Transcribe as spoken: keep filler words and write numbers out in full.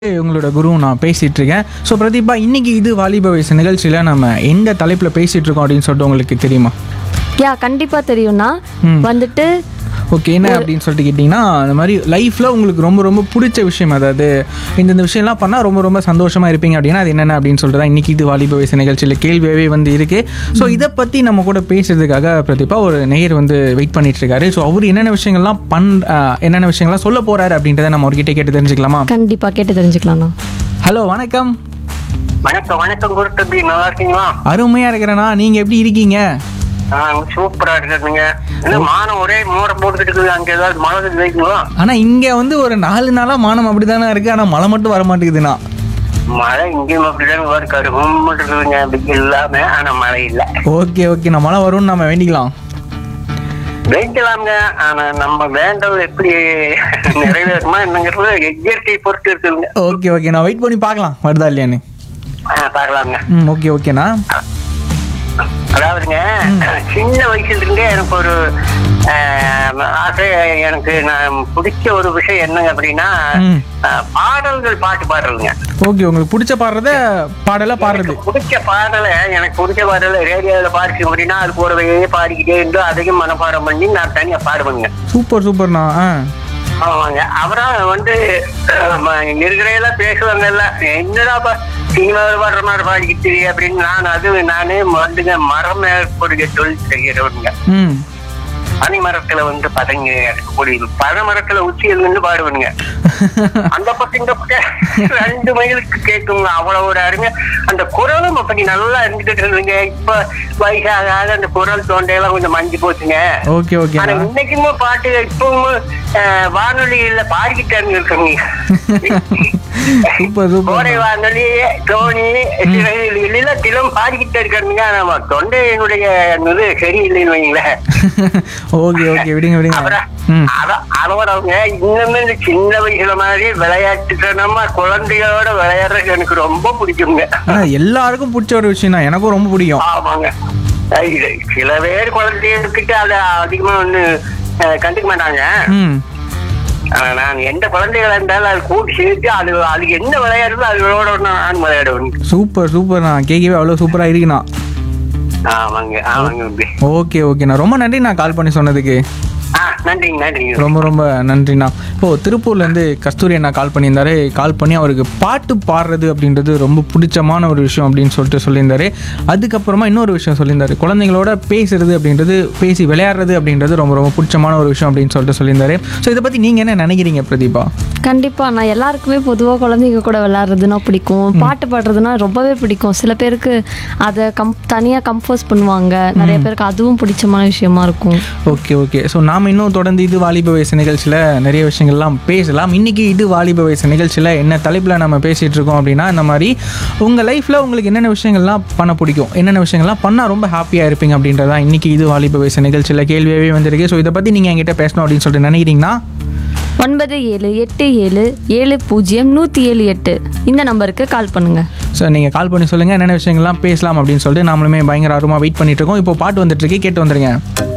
உங்களோட குரு நான் பேசிகிட்டு இருக்கேன். ஸோ பிரதீபா, இன்னைக்கு இது வாலிப வயசு நிகழ்ச்சியில் நம்ம எந்த தலைப்பில் பேசிகிட்டு இருக்கோம் அப்படின்னு சொல்லிட்டு உங்களுக்கு தெரியுமா? யா கண்டிப்பாக தெரியும்ண்ணா. வந்துட்டு ஓகே, என்ன அப்படின்னு சொல்லிட்டு கேட்டிங்கன்னா, அந்த மாதிரி லைஃப்பில் உங்களுக்கு ரொம்ப ரொம்ப பிடிச்ச விஷயம், அதாவது இந்தந்த விஷயம்லாம் பண்ணால் ரொம்ப ரொம்ப சந்தோஷமாக இருப்பீங்க அப்படின்னா அது என்னென்ன அப்படின்னு சொல்லிட்டு தான் இன்றைக்கி இது வாலிப வயசு நிகழ்ச்சியில் கேள்வியாகவே வந்து இருக்குது. ஸோ இதை பற்றி நம்ம கூட பேசுறதுக்காக பிரதீபா ஒரு நேயர் வந்து வெயிட் பண்ணிட்டு இருக்காரு. ஸோ அவர் என்னென்ன விஷயங்கள்லாம் பண் என்னென்ன விஷயங்கள்லாம் சொல்ல போகிறாரு அப்படின்றத நம்ம அவர்கிட்ட கேட்டு தெரிஞ்சுக்கலாமா? கண்டிப்பாக கேட்டு தெரிஞ்சுக்கலாம்ண்ணா. ஹலோ, வணக்கம். வணக்கம் வணக்கம் குரு தம்பி, நல்லா இருக்கீங்களா? அருமையாக இருக்கிறேண்ணா, நீங்கள் எப்படி இருக்கீங்க? சூப்பரா இருக்குதுங்க. என்ன மானம் ஒரே மோட போட்டுக்கிட்டு இருக்குது, அங்க ஏதாவது மழை வைக்குங்களா? ஆனால் இங்கே வந்து ஒரு நாலு நாளாக மானம் அப்படி தானே இருக்குது, ஆனால் மழை மட்டும் வர மாட்டேங்குதுண்ணா. மழை இங்கேயும் அப்படிதான் வருது, ரொம்ப இருக்குதுங்க, வெயில் இல்லாம. ஆனா மழை இல்ல. ஓகே ஓகே, நான் மழை வரும்னு நம்ம வேண்டிக்கலாம். வேண்டலாம்ங்க. ஆனா நம்ம வேண்டது எப்படி நிறைவேறுமா என்னங்கிறது இயற்கை பொறுத்து இருக்குதுங்க. ஓகே ஓகே, நான் வெயிட் பண்ணி பார்க்கலாம் வருதா இல்லையான்னு. ஆஹ் பார்க்கலாங்க. ம் ஓகே ஓகேண்ணா. அதாவதுங்க, சின்ன வயசுல இருந்தே எனக்கு ஒரு ஆசை. எனக்கு நான் பிடிச்ச ஒரு விஷயம் என்னங்க அப்படின்னா, பாடல்கள் பாட்டு பாடுறதுங்க. ஓகே, உங்களுக்கு பிடிச்ச பாடுறத பாடல பாடுறது. பிடிச்ச பாடலை எனக்கு பிடிச்ச பாடலை ரேடியோவில் பாடிச்சு அப்படின்னா அது கூடவே பாடிக்கிட்டே இருந்து அதையும் மனப்பாடம் பண்ணி நான் தனியா பாடுவேங்க. சூப்பர் சூப்பர்ண்ணா. ஆ ஆமாங்க. அப்புறம் வந்து இருக்கிறதெல்லாம் பேசுவாங்கல்ல, என்னடா சினிமாவில் பாடுற மாதிரி பாடிக்கிட்டு அப்படின்னு. நான் அது நானே வந்துங்க மரம் மேற்படுக தொழில் செய்கிறவங்க. ம் பனை மரத்துல வந்து பதங்க கூடியது, பனை மரத்துல உச்சியில் நின்று பாடுவனுங்க. அந்த பக்கம் இந்த பக்கம் ரெண்டு மைலுக்கு கேட்குங்க, அவ்வளவு ஒரு அருமையா. அந்த குரலும் அப்படி நல்லா இருந்துகிட்டு இருந்துங்க. இப்ப வயசாக அந்த குரல் தோண்டையெல்லாம் கொஞ்சம் மஞ்சு போச்சுங்க. Okay okay. ஆனா இன்னைக்குமே பாட்டு இப்பவும் வானொலியில பாடிக்கிட்டாருங்க இருக்குங்க. Super super. கோடை வானொலி, தோனி எல்லாத்திலும் பாடிக்கிட்டே இருக்காருங்க. நம்ம தொண்டையினுடைய இது சரியில்லைன்னு வைங்களேன். ஓகே ஓகே, விடுங்க விடுங்க. அதோடவங்க இன்னுமே இந்த சின்ன வயசுல மாதிரி விளையாட்டுத்தனமா குழந்தைகளோட விளையாடுறது எனக்கு ரொம்ப பிடிக்குங்க. எல்லாருக்கும் பிடிச்ச ஒரு விஷயம் தான், எனக்கும் ரொம்ப பிடிக்கும். ஆமாங்க. சில பேர் குழந்தைகிட்ட அதை அதிகமா ஒண்ணு கண்டுக்க மாட்டாங்க. நான் எந்த குழந்தைகளா இருந்தாலும் அது கூட்டி சேர்த்து அது அதுக்கு என்ன விளையாடுதோ அதுகளோட நான் விளையாடுவேன். சூப்பர் சூப்பர், நான் கேட்கவே அவ்வளோ சூப்பரா இருக்குண்ணா. ஆமாங்க ஆமாங்க. ஓகே ஓகேண்ணா, ரொம்ப நன்றி நான் கால் பண்ணி சொன்னதுக்கு. நன்றிங்க நன்றிங்க, ரொம்ப ரொம்ப நன்றிண்ணா. இப்போ திருப்பூர்லேருந்து கஸ்தூரி அண்ணா கால் பண்ணியிருந்தாரு. கால் பண்ணி அவருக்கு பாட்டு பாடுறது அப்படின்றது ரொம்ப பிடிச்சமான ஒரு விஷயம் அப்படின்னு சொல்லிட்டு சொல்லியிருந்தாரு. அதுக்கப்புறமா இன்னொரு விஷயம் சொல்லியிருந்தாரு, குழந்தைங்களோட பேசுறது அப்படின்றது, பேசி விளையாடுறது அப்படின்றது ரொம்ப ரொம்ப பிடிச்சமான ஒரு விஷயம் அப்படின்னு சொல்லிட்டு சொல்லியிருந்தாரு. ஸோ இதை பற்றி நீங்கள் என்ன நினைக்கிறீங்க பிரதீபா? கண்டிப்பாக நான் எல்லாருக்குமே பொதுவாக குழந்தைங்க கூட விளையாடுறதுனா பிடிக்கும், பாட்டு பாடுறதுனா ரொம்பவே பிடிக்கும். சில பேருக்கு அதை கம் தனியாக கம்போஸ் பண்ணுவாங்க, நிறைய பேருக்கு அதுவும் பிடிச்சமான விஷயமா இருக்கும். Okay okay. ஸோ நாம் இன்னும் தொடர்ந்து இது வாலிப வயசு நிகழ்ச்சியில் நிறைய விஷயங்கள்லாம் பேசலாம். இன்றைக்கி இது வாலிப வயசு நிகழ்ச்சியில் என்ன தலைப்பில் நம்ம பேசிகிட்டு இருக்கோம் அப்படின்னா, இந்த மாதிரி உங்கள் லைஃப்பில் உங்களுக்கு என்னென்ன விஷயங்கள்லாம் பண்ண பிடிக்கும், என்னென்ன விஷயங்கள்லாம் பண்ணால் ரொம்ப ஹாப்பியாக இருப்பீங்க அப்படின்றதான் இன்றைக்கி இது வாலிப வயசு நிகழ்ச்சியில் கேள்வியாகவே வந்திருக்கு. ஸோ இதை பற்றி நீங்கள் என்கிட்ட பேசணும் அப்படின்னு சொல்லிட்டு நினைக்கிறீங்கன்னா ஒன்பது ஏழு எட்டு ஏழு ஏழு பூஜ்ஜியம் நூற்றி ஏழு எட்டு இந்த நம்பருக்கு கால் பண்ணுங்கள். ஸோ நீங்கள் கால் பண்ணி சொல்லுங்கள் என்னென்ன விஷயங்கள்லாம் பேசலாம் அப்படின்னு சொல்லிட்டு நாமளுமே பயங்கர ஆர்வமாக வெயிட் பண்ணிட்டு இருக்கோம். இப்போ பாட்டு வந்துட்டு இருக்கு, கேட்டு வந்துடுங்க.